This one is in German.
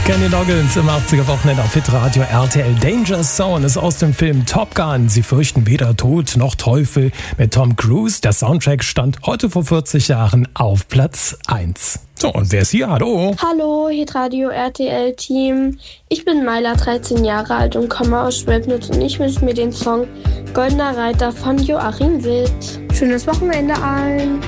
Kenny Loggins im 80er-Wochenende auf Hitradio RTL. Danger Zone ist aus dem Film Top Gun. Sie fürchten weder Tod noch Teufel mit Tom Cruise. Der Soundtrack stand heute vor 40 Jahren auf Platz 1. So, und wer ist hier? Hallo? Hallo, Hitradio RTL Team. Ich bin Myla, 13 Jahre alt und komme aus Schwäbnitz und ich wünsche mir den Song Goldener Reiter von Joachim Wild. Schönes Wochenende allen.